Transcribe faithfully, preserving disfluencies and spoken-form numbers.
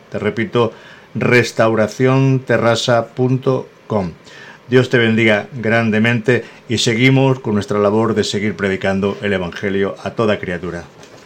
Te repito, restauración terrassa punto com. Dios te bendiga grandemente y seguimos con nuestra labor de seguir predicando el Evangelio a toda criatura.